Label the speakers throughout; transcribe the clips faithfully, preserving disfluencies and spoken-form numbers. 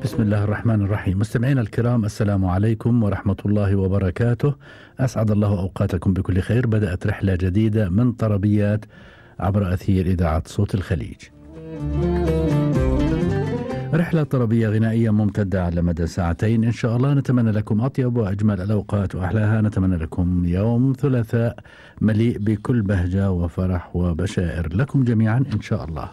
Speaker 1: بسم الله الرحمن الرحيم. مستمعينا الكرام، السلام عليكم ورحمة الله وبركاته. أسعد الله أوقاتكم بكل خير. بدأت رحلة جديدة من طربيات عبر أثير إذاعة صوت الخليج. رحلة طربية غنائية ممتدة على مدى ساعتين إن شاء الله. نتمنى لكم أطيب وأجمل الأوقات وأحلاها. نتمنى لكم يوم ثلاثاء مليء بكل بهجة وفرح وبشائر لكم جميعا إن شاء الله.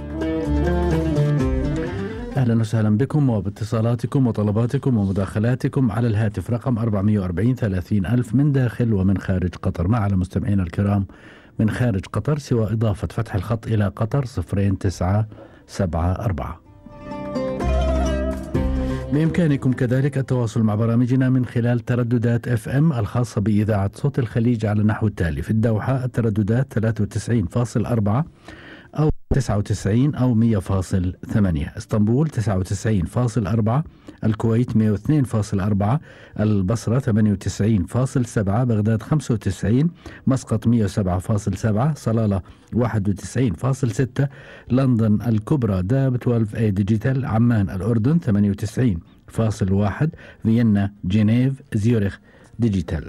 Speaker 1: أهلا وسهلا بكم وباتصالاتكم وطلباتكم ومداخلاتكم على الهاتف رقم أربعمئة وأربعين ثلاثين ألف من داخل ومن خارج قطر. مع مستمعينا الكرام من خارج قطر سوى إضافة فتح الخط إلى قطر صفرين تسعة سبعة أربعة. بإمكانكم كذلك التواصل مع برامجنا من خلال ترددات اف ام الخاصة بإذاعة صوت الخليج على النحو التالي: في الدوحة الترددات ثلاثة وتسعين فاصلة أربعة أو تسعة وتسعين أو مئة فاصلة ثمانية، اسطنبول تسعة وتسعين فاصلة أربعة، الكويت مئة واثنين فاصلة أربعة، البصرة ثمانية وتسعين فاصلة سبعة، بغداد خمسة وتسعين، مسقط مئة وسبعة فاصلة سبعة، صلالة واحد وتسعين فاصلة ستة، لندن الكبرى داب اثني عشر اي ديجيتال، عمان الأردن ثمانية وتسعين فاصلة واحد، فيينا جنيف زيورخ ديجيتال.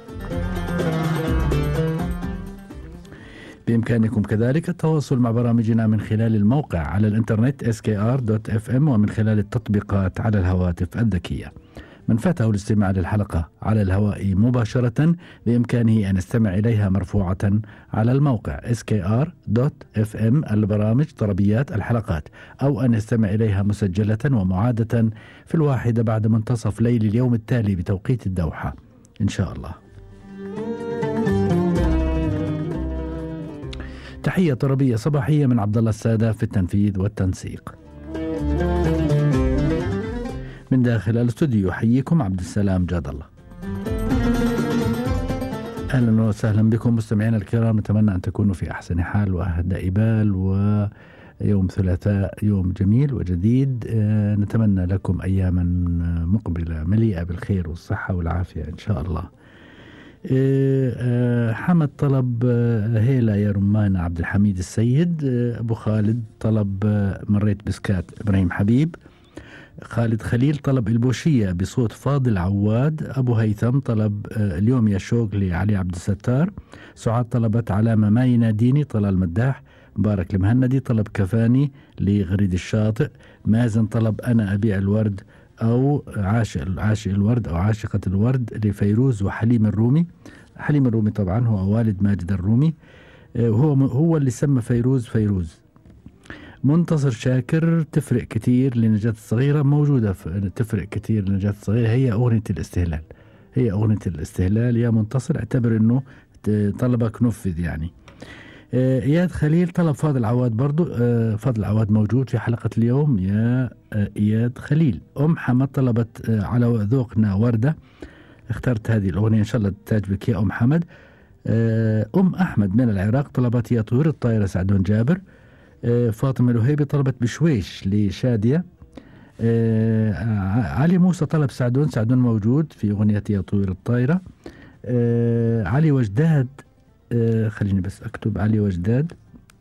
Speaker 1: بإمكانكم كذلك التواصل مع برامجنا من خلال الموقع على الإنترنت إس كي آر دوت إف إم ومن خلال التطبيقات على الهواتف الذكية. من فاته الاستماع للحلقة على الهواء مباشرة بإمكانه أن يستمع إليها مرفوعة على الموقع إس كي آر دوت إف إم البرامج طربيات الحلقات، أو أن يستمع إليها مسجلة ومعادة في الواحدة بعد منتصف ليل اليوم التالي بتوقيت الدوحة إن شاء الله. تحية طربية صباحية من عبد الله السادة في التنفيذ والتنسيق. من داخل الاستوديو يحييكم عبد السلام جاد الله. أهلا وسهلا بكم مستمعينا الكرام. نتمنى أن تكونوا في أحسن حال وأهدى بال، ويوم ثلاثاء يوم جميل وجديد. نتمنى لكم أياما مقبلة مليئة بالخير والصحة والعافية إن شاء الله. حمد طلب هيلا يا رمان عبد الحميد السيد. أبو خالد طلب مريت بسكات إبراهيم حبيب. خالد خليل طلب البوشية بصوت فاضل عواد. أبو هيثم طلب اليوم يا شوق لعلي عبد الستار. سعاد طلبت علامة ما يناديني طلال مداح. مبارك المهندي طلب كفاني لغريد الشاطئ. مازن طلب أنا أبيع الورد أو عاشق عاشق الورد أو عاشقة الورد لفيروز وحليم الرومي. حليم الرومي طبعا هو والد ماجد الرومي، هو هو اللي سمى فيروز فيروز. منتصر شاكر تفرق كتير لنجاة الصغيرة، موجودة تفرق كتير لنجاة الصغيرة، هي أغنية الاستهلال، هي أغنية الاستهلال يا منتصر، اعتبر أنه طلبك نفذ يعني. إياد خليل طلب فاضل عواد برضو. فاضل عواد موجود في حلقة اليوم يا إياد خليل. أم حمد طلبت على ذوقنا وردة. اخترت هذه الأغنية إن شاء الله تعجبك يا أم حمد. أم أحمد من العراق طلبت يا طيور الطائرة سعدون جابر. فاطمة الوهيبي طلبت بشويش لشادية. علي موسى طلب سعدون، سعدون موجود في أغنية يا طيور الطائرة. علي وجداد، آه خليني بس أكتب علي وجداد.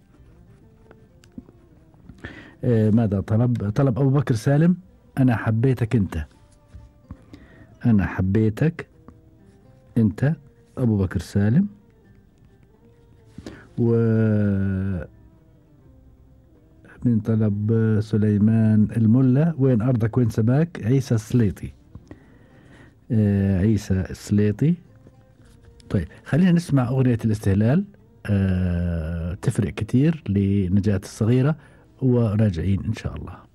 Speaker 1: آه ماذا طلب؟ طلب أبو بكر سالم أنا حبيتك أنت. أنا حبيتك أنت أبو بكر سالم. و من طلب سليمان الملا وين أرضك وين سماك. عيسى السليطي. آه عيسى السليطي. طيب خلينا نسمع أغنية الاستهلال. آه تفرق كتير لنجاة الصغيرة، وراجعين إن شاء الله.